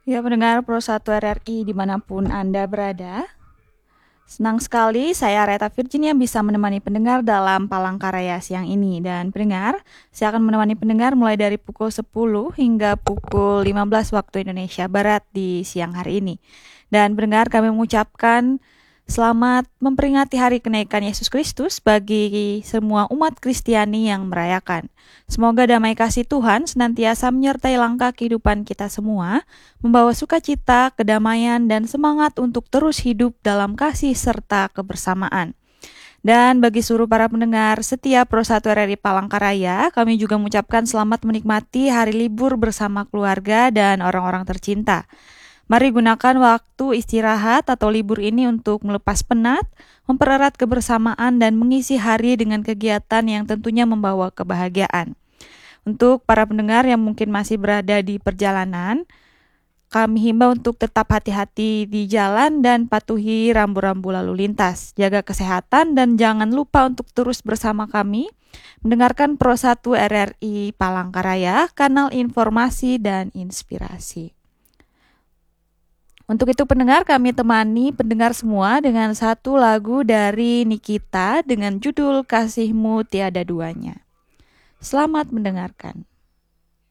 Ya, pendengar Pro 1 RRI dimanapun Anda berada. Senang sekali saya Reta Virginia bisa menemani pendengar dalam Palangkaraya siang ini. Dan pendengar, saya akan menemani pendengar mulai dari pukul 10 hingga pukul 15 waktu Indonesia Barat di siang hari ini. Dan pendengar, kami mengucapkan selamat memperingati hari kenaikan Yesus Kristus bagi semua umat Kristiani yang merayakan. Semoga damai kasih Tuhan senantiasa menyertai langkah kehidupan kita semua, membawa sukacita, kedamaian, dan semangat untuk terus hidup dalam kasih serta kebersamaan. Dan bagi seluruh para pendengar setia Pro 1 RRI Palangkaraya, kami juga mengucapkan selamat menikmati hari libur bersama keluarga dan orang-orang tercinta. Mari gunakan waktu istirahat atau libur ini untuk melepas penat, mempererat kebersamaan, dan mengisi hari dengan kegiatan yang tentunya membawa kebahagiaan. Untuk para pendengar yang mungkin masih berada di perjalanan, kami himbau untuk tetap hati-hati di jalan dan patuhi rambu-rambu lalu lintas. Jaga kesehatan dan jangan lupa untuk terus bersama kami mendengarkan Pro 1 RRI Palangkaraya, kanal informasi dan inspirasi. Untuk itu pendengar, kami temani pendengar semua dengan satu lagu dari Nikita dengan judul Kasihmu Tiada Duanya. Selamat mendengarkan.